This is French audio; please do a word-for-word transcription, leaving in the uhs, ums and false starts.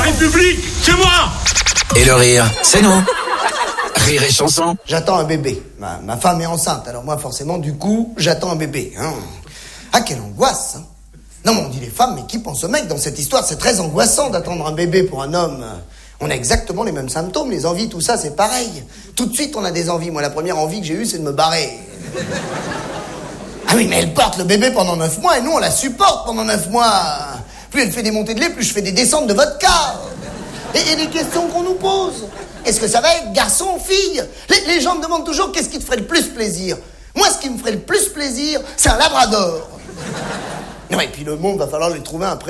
La République, c'est moi. Et le rire, c'est nous. Rire et chanson. J'attends un bébé. Ma, ma femme est enceinte, alors moi, forcément, du coup, j'attends un bébé. Hein. Ah, quelle angoisse, hein. Non, mais on dit les femmes, mais qui pense au mec dans cette histoire? C'est très angoissant d'attendre un bébé pour un homme. On a exactement les mêmes symptômes, les envies, tout ça, c'est pareil. Tout de suite, on a des envies. Moi, la première envie que j'ai eue, c'est de me barrer. Ah oui, mais elle porte le bébé pendant neuf mois et nous, on la supporte pendant neuf mois. Plus elle fait des montées de lait, plus je fais des descentes de vodka. Et, et les questions qu'on nous pose. Est-ce que ça va être garçon ou fille? les, les gens me demandent toujours qu'est-ce qui te ferait le plus plaisir. Moi, ce qui me ferait le plus plaisir, c'est un labrador. Et puis le monde, va falloir lui trouver un prénom.